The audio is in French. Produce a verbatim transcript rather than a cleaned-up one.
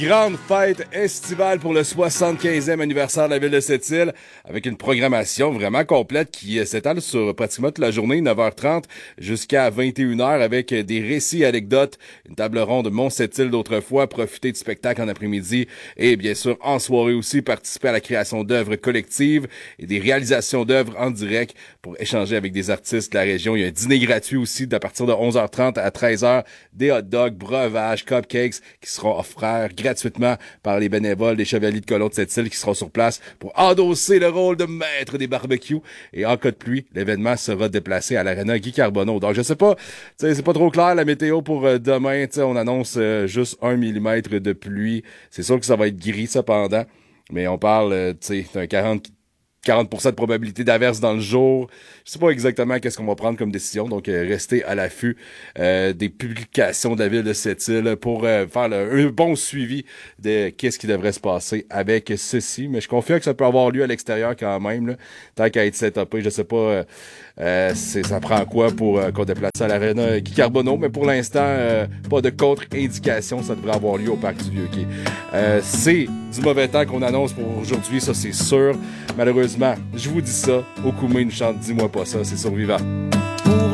Grande fête estivale pour le soixante-quinzième anniversaire de la ville de Sept-Îles, avec une programmation vraiment complète qui euh, s'étale sur pratiquement toute la journée, neuf heures trente jusqu'à vingt et une heures, avec euh, des récits, anecdotes, une table ronde Mont-Sept-Îles d'autrefois, profiter du spectacle en après-midi et bien sûr en soirée aussi participer à la création d'œuvres collectives et des réalisations d'œuvres en direct pour échanger avec des artistes de la région. Il y a un dîner gratuit aussi à partir de onze heures trente à treize heures, des hot dogs, breuvages, cupcakes qui seront offerts gratuitement par les bénévoles des Chevaliers de Colomb de Sept-Îles qui seront sur place pour endosser le rôle de maître des barbecues. Et en cas de pluie, l'événement sera déplacé à l'aréna Guy Carbonneau. Donc, je sais pas, c'est pas trop clair la météo pour euh, demain. On annonce euh, juste un millimètre de pluie. C'est sûr que ça va être gris cependant, mais on parle euh, d'un quarante quarante pour cent de probabilité d'averse dans le jour. Je sais pas exactement qu'est-ce qu'on va prendre comme décision, donc euh, restez à l'affût euh, des publications de la ville de Sept-Îles pour euh, faire le, un bon suivi de qu'est-ce qui devrait se passer avec ceci. Mais je confie que ça peut avoir lieu à l'extérieur quand même, là, tant qu'à être setupé. Je sais pas euh, euh, c'est, ça prend quoi pour euh, qu'on déplace à l'aréna Guy Carbonneau, mais pour l'instant, euh, pas de contre-indication, ça devrait avoir lieu au Parc du Vieux-Quai. Euh, c'est du mauvais temps qu'on annonce pour aujourd'hui, ça c'est sûr. Malheureusement, je vous dis ça, Okoumé nous chante « Dis-moi pas ça », c'est survivant.